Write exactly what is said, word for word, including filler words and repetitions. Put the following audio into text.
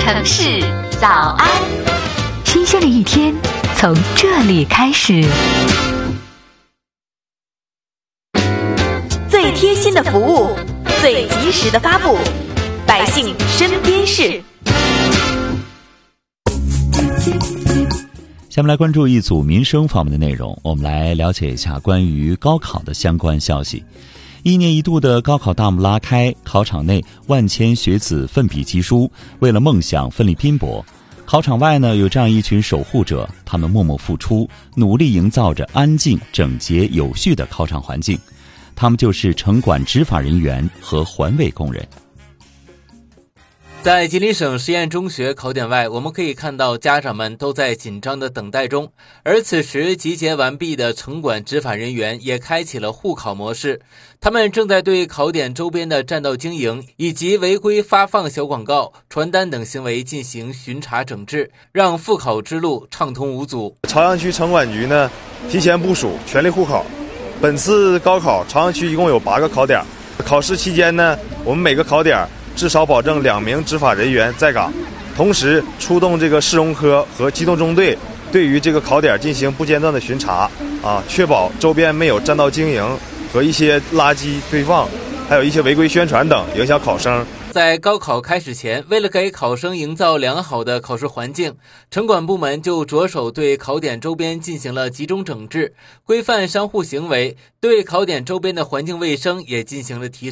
城市早安， 新鲜的一天从这里开始。 最贴心的服务，最及时的发布，百姓身边事。 下面来关注一组民生方面的内容，我们来了解一下关于高考的相关消息。一年一度的高考大幕拉开，考场内万千学子奋笔疾书，为了梦想奋力拼搏。考场外呢，有这样一群守护者，他们默默付出，努力营造着安静、整洁、有序的考场环境。他们就是城管执法人员和环卫工人。 在吉林省实验中学考点外，我们可以看到家长们都在紧张的等待中，而此时集结完毕的城管执法人员也开启了护考模式，他们正在对考点周边的占道经营以及违规发放小广告、传单等行为进行巡查整治，让复考之路畅通无阻。 朝阳区城管局呢提前部署，全力护考。本次高考朝阳区一共有八个考点，考试期间呢，我们每个考点至少保证两名执法人员在岗，同时出动这个市容科和机动中队，对于这个考点进行不间断的巡查，啊，确保周边没有占道经营和一些垃圾堆放，还有一些违规宣传等影响考生。 在高考开始前，为了给考生营造良好的考试环境，城管部门就着手对考点周边进行了集中整治，规范商户行为，对考点周边的环境卫生也进行了提升。